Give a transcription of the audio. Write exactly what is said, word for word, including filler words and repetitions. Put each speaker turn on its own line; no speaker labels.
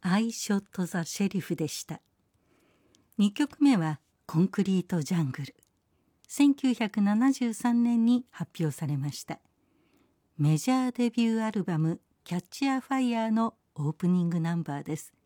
アイショット・ザ・シェリフでした。にきょくめはコンクリート・ジャングル。せんきゅうひゃくななじゅうさんねんに発表されました。メジャーデビューアルバムキャッチ・ア・ファイヤーのオープニングナンバーです。